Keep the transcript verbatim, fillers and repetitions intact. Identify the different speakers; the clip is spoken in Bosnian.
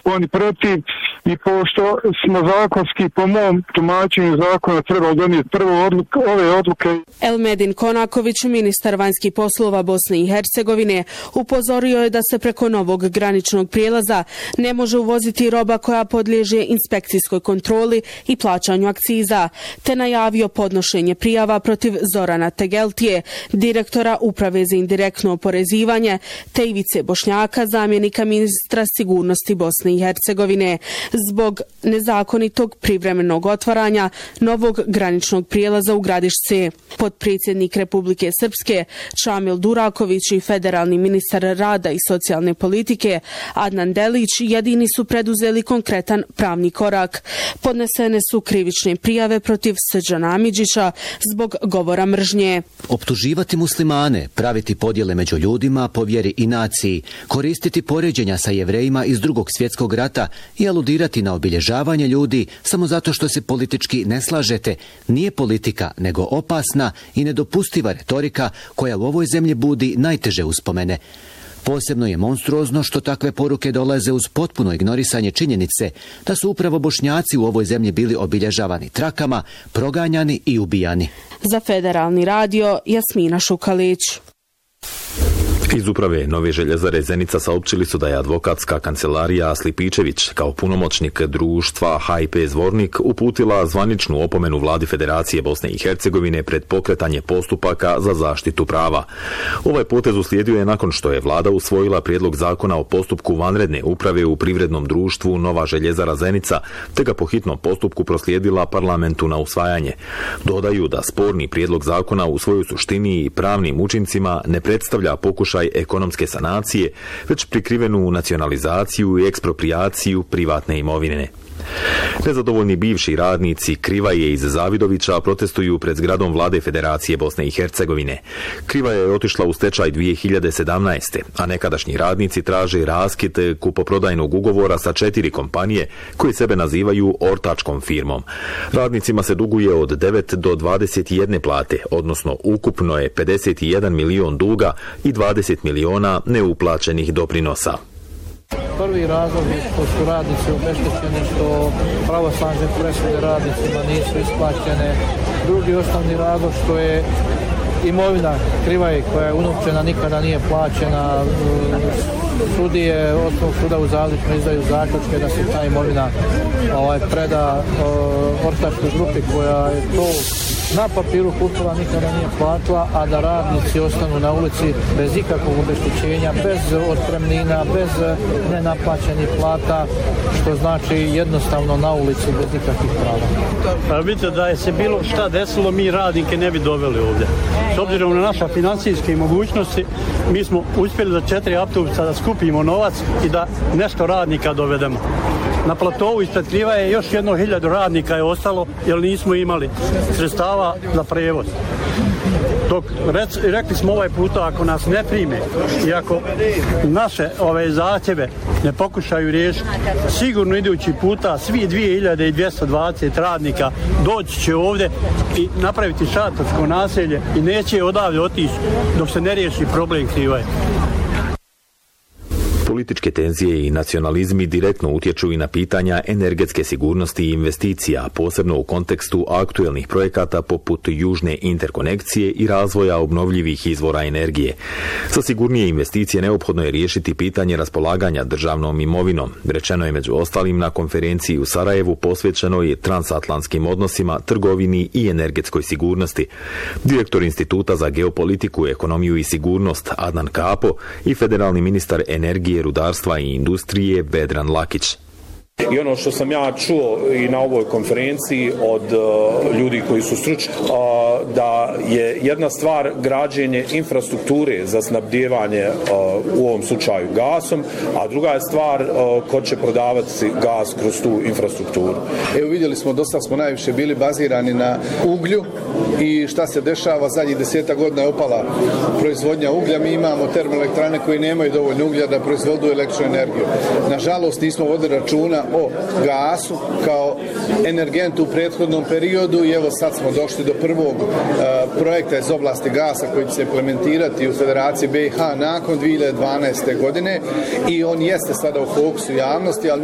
Speaker 1: oni protiv i pošto smo zakonski po mom tumačenju zakona trebali donijeti prvo odluke, ove odluke.
Speaker 2: Elmedin Konaković, ministar vanjskih poslova Bosne i Hercegovine, upozorio je da se preko novog graničnog prijelaza ne može uvoziti roba koja podliježe inspekcijskoj kontroli i plaćanju akciza, te najavio podnošenje prijava protiv Zorana Tegeltije, direktora Uprave za indirektno oporezivanje, te Ivice Bošnjaka, zamjenika ministra sigurnosti Bosne i Hercegovine, zbog nezakonitog privremenog otvaranja novog graničnog prijelaza u Gradišce. Potpredsjednik Republike Srpske Šamil Duraković i federalni ministar rada i socijalne politike Adnan Delić jedini su preduzeli konkretan pravni korak. Podnesene su krivične prijave protiv Srđana Amidžića zbog govora mržnje.
Speaker 3: Optuživati muslimane, praviti podjele među ljudima po vjeri i naciji, koristiti poređenja sa Jevrejima iz drugog svjetskog rata i aludirati na obilježavanje ljudi samo zato što se politički ne slažete, nije politika nego opasna i nedopustiva retorika koja u ovoj zemlji budi najteže uspomene. Posebno je monstruozno što takve poruke dolaze uz potpuno ignorisanje činjenice da su upravo Bošnjaci u ovoj zemlji bili obilježavani trakama, proganjani i ubijani.
Speaker 2: Za Federalni radio Jasmina Šukalić.
Speaker 4: Iz uprave Nove željezare Zenica saopćili su da je advokatska kancelarija Slipičević kao punomoćnik društva H I P Zvornik uputila zvaničnu opomenu vladi Federacije Bosne i Hercegovine pred pokretanje postupaka za zaštitu prava. Ovaj potez uslijedio je nakon što je vlada usvojila prijedlog zakona o postupku vanredne uprave u privrednom društvu Nova željezara Zenica, te ga po hitnom postupku proslijedila parlamentu na usvajanje. Dodaju da sporni prijedlog zakona u svojoj suštini i pravnim učincima ne predstavlja pokušaj ekonomske sanacije, već prikrivenu nacionalizaciju i eksproprijaciju privatne imovine. Nezadovoljni bivši radnici Krivaje iz Zavidovića protestuju pred zgradom vlade Federacije Bosne i Hercegovine. Krivaja je otišla u stečaj dvije hiljade sedamnaeste. a nekadašnji radnici traže raskid kupoprodajnog ugovora sa četiri kompanije koji sebe nazivaju ortačkom firmom. Radnicima se duguje od devet do dvadeset jedne plate, odnosno ukupno je pedeset jedan milion duga i dvadeset miliona neuplaćenih doprinosa.
Speaker 5: Prvi razlog je što su radnici obeštećeni, što pravosnažne presude radnicima nisu isplaćene. Drugi osnovni razlog što je imovina Krivaje koja je unovčena nikada nije plaćena. Sudije osnovnog suda u Zavidovićima izdaju zaključke da se ta imovina ovaj, preda uh, ortačkoj grupi koja je to na papiru kupila, nikada nije platila, a da radnici ostanu na ulici bez ikakvog obeštećenja, bez otpremnina, bez nenaplaćenih plata, što znači jednostavno na ulici bez ikakvih prava.
Speaker 6: Pa vidite da je se bilo šta desilo, mi radnike ne bi doveli ovdje. S obzirom na naše financijske mogućnosti, mi smo uspjeli za četiri autobusa da skupimo novac i da nešto radnika dovedemo. Na platovu ispred Krivaje još jedno hiljadu radnika je ostalo jer nismo imali sredstava za prevoz. Dok rec, rekli smo ovaj puta, ako nas ne prime i ako naše ove zahtjeve ne pokušaju riješiti, sigurno idući puta svi dvije hiljade dvjesto dvadeset radnika doći će ovdje i napraviti šatorsko naselje i neće odavde otići dok se ne riješi problem Krivaje.
Speaker 4: Političke tenzije i nacionalizmi direktno utječu i na pitanja energetske sigurnosti i investicija, posebno u kontekstu aktuelnih projekata poput južne interkonekcije i razvoja obnovljivih izvora energije. Za sigurnije investicije neophodno je riješiti pitanje raspolaganja državnom imovinom. Rečeno je među ostalim na konferenciji u Sarajevu posvećenoj transatlantskim odnosima, trgovini i energetskoj sigurnosti. Direktor Instituta za geopolitiku, ekonomiju i sigurnost Adnan Kapo i federalni ministar energije, rudarstva i industrije Vedran Lakić.
Speaker 7: I ono što sam ja čuo i na ovoj konferenciji od uh, ljudi koji su stručni, uh, da je jedna stvar građenje infrastrukture za snabdijevanje uh, u ovom slučaju gasom, a druga je stvar uh, ko će prodavati gas kroz tu infrastrukturu.
Speaker 8: Evo vidjeli smo, dosta smo najviše bili bazirani na uglju i šta se dešava, zadnjih deseta godina je opala proizvodnja uglja, mi imamo termoelektrane koje nemaju dovoljno uglja da proizvodu električnu energiju. Nažalost nismo vodili računa o gasu kao energentu u prethodnom periodu i evo sad smo došli do prvog uh, projekta iz oblasti gasa koji će se implementirati u Federaciji B i H nakon dvije hiljade dvanaeste godine i on jeste sada u fokusu javnosti, ali